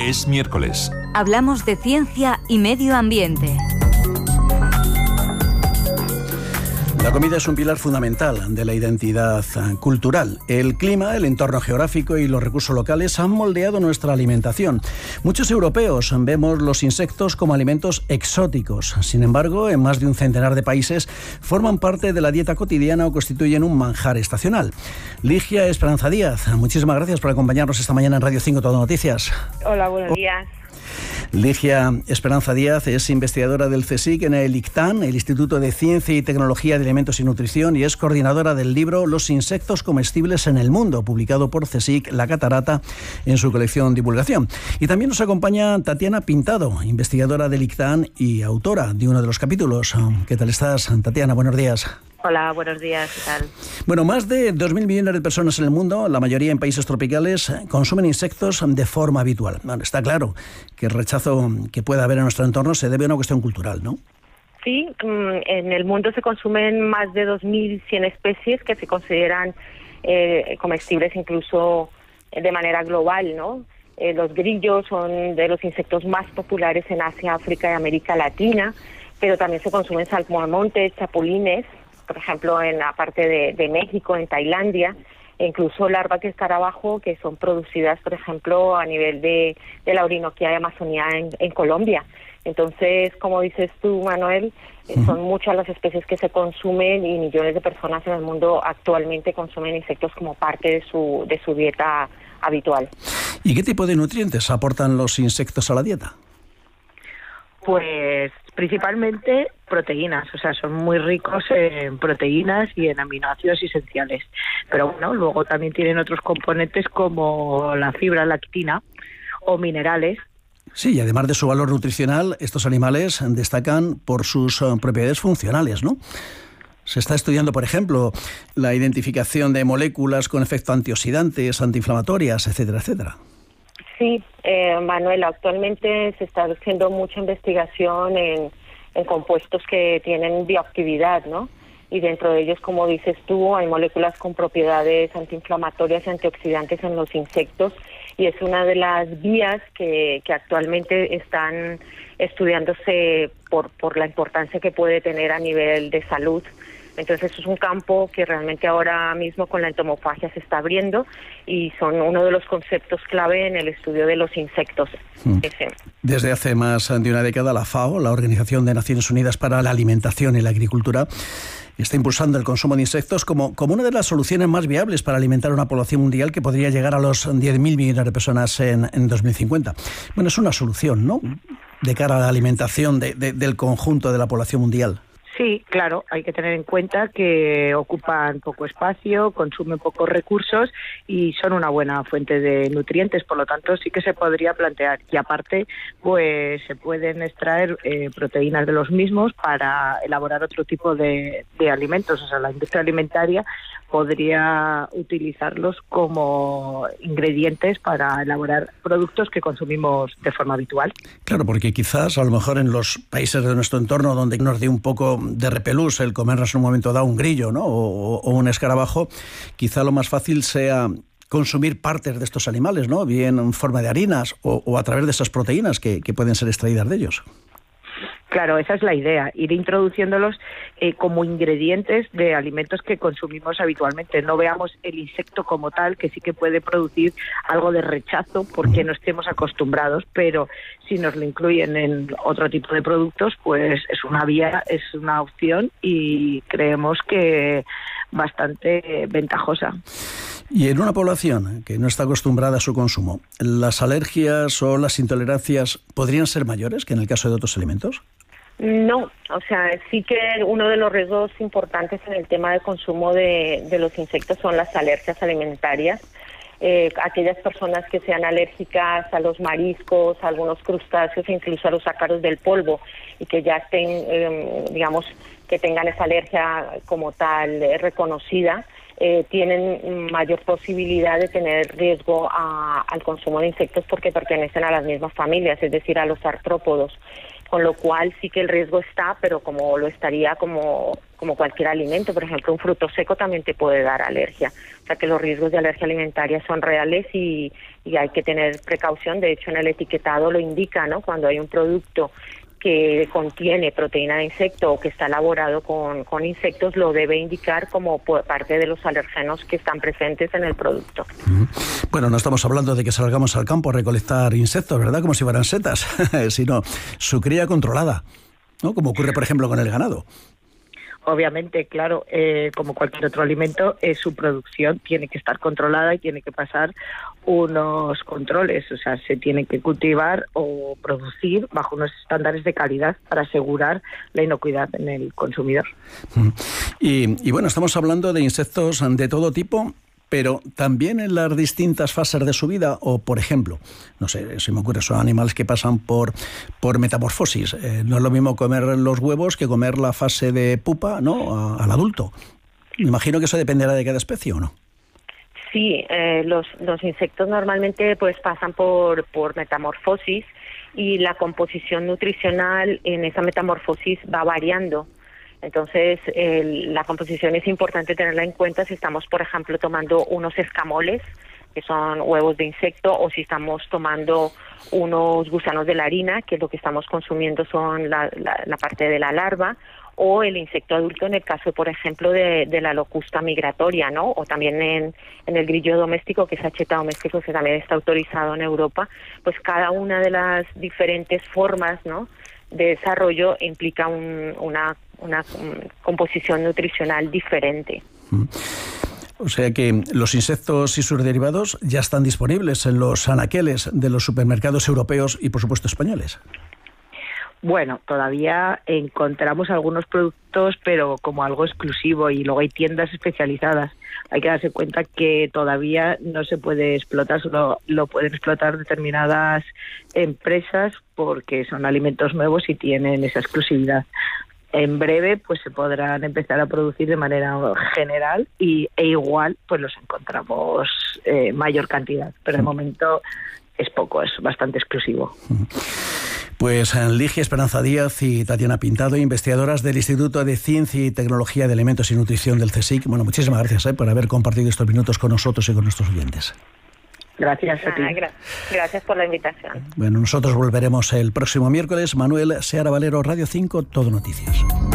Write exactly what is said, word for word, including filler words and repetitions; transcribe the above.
Es miércoles. Hablamos de ciencia y medio ambiente. La comida es un pilar fundamental de la identidad cultural. El clima, el entorno geográfico y los recursos locales han moldeado nuestra alimentación. Muchos europeos vemos los insectos como alimentos exóticos. Sin embargo, en más de un centenar de países forman parte de la dieta cotidiana o constituyen un manjar estacional. Ligia Esperanza Díaz, muchísimas gracias por acompañarnos esta mañana en Radio cinco Todo Noticias. Hola, buenos días. Ligia Esperanza Díaz es investigadora del CSIC en el ICTAN, el Instituto de Ciencia y Tecnología de Alimentos y Nutrición, y es coordinadora del libro Los insectos comestibles en el mundo, publicado por CSIC La Catarata en su colección Divulgación. Y también nos acompaña Tatiana Pintado, investigadora del ICTAN y autora de uno de los capítulos. ¿Qué tal estás, Tatiana? Buenos días. Hola, buenos días, ¿qué tal? Bueno, más de dos mil millones de personas en el mundo, la mayoría en países tropicales, consumen insectos de forma habitual. Bueno, está claro que el rechazo que pueda haber en nuestro entorno se debe a una cuestión cultural, ¿no? Sí, en el mundo se consumen más de dos mil cien especies que se consideran eh, comestibles incluso de manera global, ¿no? Eh, los grillos son de los insectos más populares en Asia, África y América Latina, pero también se consumen saltamontes, chapulines, por ejemplo, en la parte de, de México, en Tailandia, e incluso larvas de escarabajo que son producidas, por ejemplo, a nivel de, de la Orinoquía y Amazonía en, en Colombia. Entonces, como dices tú, Manuel, eh, son muchas las especies que se consumen y millones de personas en el mundo actualmente consumen insectos como parte de su, de su dieta habitual. ¿Y qué tipo de nutrientes aportan los insectos a la dieta? Pues principalmente proteínas, o sea, son muy ricos en proteínas y en aminoácidos esenciales. Pero bueno, luego también tienen otros componentes como la fibra lactina o minerales. Sí, y además de su valor nutricional, estos animales destacan por sus uh, propiedades funcionales, ¿no? Se está estudiando, por ejemplo, la identificación de moléculas con efectos antioxidantes, antiinflamatorias, etcétera, etcétera. Sí, eh, Manuel, actualmente se está haciendo mucha investigación en, en compuestos que tienen bioactividad, ¿no? Y dentro de ellos, como dices tú, hay moléculas con propiedades antiinflamatorias y antioxidantes en los insectos, y es una de las vías que, que actualmente están estudiándose por, por la importancia que puede tener a nivel de salud. Entonces es un campo que realmente ahora mismo con la entomofagia se está abriendo y son uno de los conceptos clave en el estudio de los insectos. Mm. Desde hace más de una década la FAO, la Organización de Naciones Unidas para la Alimentación y la Agricultura, está impulsando el consumo de insectos como, como una de las soluciones más viables para alimentar una población mundial que podría llegar a los diez mil millones de personas en, en dos mil cincuenta. Bueno, es una solución, ¿no?, de cara a la alimentación de, de, del conjunto de la población mundial. Sí, claro, hay que tener en cuenta que ocupan poco espacio, consumen pocos recursos y son una buena fuente de nutrientes, por lo tanto sí que se podría plantear. Y aparte, pues se pueden extraer eh, proteínas de los mismos para elaborar otro tipo de, de alimentos. O sea, la industria alimentaria podría utilizarlos como ingredientes para elaborar productos que consumimos de forma habitual. Claro, porque quizás a lo mejor en los países de nuestro entorno donde nos dé un poco de repelús el comernos en un momento dado un grillo, ¿no?, o, o un escarabajo, quizá lo más fácil sea consumir partes de estos animales, ¿no?, bien en forma de harinas o, o a través de esas proteínas que, que pueden ser extraídas de ellos. Claro, esa es la idea, ir introduciéndolos eh, como ingredientes de alimentos que consumimos habitualmente. No veamos el insecto como tal, que sí que puede producir algo de rechazo porque no estemos acostumbrados, pero si nos lo incluyen en otro tipo de productos, pues es una vía, es una opción y creemos que bastante ventajosa. Y en una población que no está acostumbrada a su consumo, ¿las alergias o las intolerancias podrían ser mayores que en el caso de otros alimentos? No, o sea, sí que uno de los riesgos importantes en el tema de consumo de, de los insectos son las alergias alimentarias. Eh, aquellas personas que sean alérgicas a los mariscos, a algunos crustáceos e incluso a los ácaros del polvo y que ya estén, eh, digamos, que tengan esa alergia como tal eh, reconocida, eh, tienen mayor posibilidad de tener riesgo a, al consumo de insectos porque pertenecen a las mismas familias, es decir, a los artrópodos. con lo cual sí que el riesgo está, pero como lo estaría como, como cualquier alimento. Por ejemplo, un fruto seco también te puede dar alergia. O sea que los riesgos de alergia alimentaria son reales y, y hay que tener precaución. De hecho, en el etiquetado lo indica, ¿no? Cuando hay un producto que contiene proteína de insecto o que está elaborado con, con insectos, lo debe indicar como parte de los alergenos que están presentes en el producto. Bueno, no estamos hablando de que salgamos al campo a recolectar insectos, ¿verdad? Como si fueran setas, sino su cría controlada, ¿no? Como ocurre, por ejemplo, con el ganado. Obviamente, claro, eh, como cualquier otro alimento, eh, su producción tiene que estar controlada y tiene que pasar unos controles, o sea, se tiene que cultivar o producir bajo unos estándares de calidad para asegurar la inocuidad en el consumidor. Y, y bueno, estamos hablando de insectos de todo tipo, pero también en las distintas fases de su vida, o por ejemplo, no sé, si me ocurre, son animales que pasan por, por metamorfosis. Eh, no es lo mismo comer los huevos que comer la fase de pupa, ¿no?, a, al adulto. Me imagino que eso dependerá de cada especie, ¿o no? Sí, eh, los, los insectos normalmente pues pasan por, por metamorfosis y la composición nutricional en esa metamorfosis va variando. Entonces, el, la composición es importante tenerla en cuenta si estamos, por ejemplo, tomando unos escamoles, que son huevos de insecto, o si estamos tomando unos gusanos de la harina, que lo que estamos consumiendo son la, la, la parte de la larva, o el insecto adulto en el caso, por ejemplo, de, de la locusta migratoria, ¿no? O también en, en el grillo doméstico, que es acheta doméstico, que también está autorizado en Europa. Pues cada una de las diferentes formas, ¿no?, de desarrollo implica un, una, una composición nutricional diferente. O sea que los insectos y sus derivados ya están disponibles en los anaqueles de los supermercados europeos y, por supuesto, españoles. Bueno, todavía encontramos algunos productos, pero como algo exclusivo, y luego hay tiendas especializadas. Hay que darse cuenta que todavía no se puede explotar, solo lo pueden explotar determinadas empresas porque son alimentos nuevos y tienen esa exclusividad. En breve pues se podrán empezar a producir de manera general y, e igual pues los encontramos en eh, mayor cantidad, pero de momento es poco, es bastante exclusivo. Pues Ligia Esperanza Díaz y Tatiana Pintado, investigadoras del Instituto de Ciencia y Tecnología de Alimentos y Nutrición del CSIC. Bueno, muchísimas gracias eh, por haber compartido estos minutos con nosotros y con nuestros oyentes. Gracias a ti. Ah, gra- gracias por la invitación. Bueno, nosotros volveremos el próximo miércoles. Manuel Seara Valero, Radio cinco, Todo Noticias.